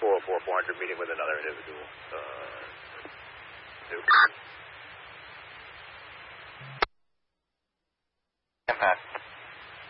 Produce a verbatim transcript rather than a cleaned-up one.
four oh four, four hundred, meeting with another individual. Uh, two. Impact.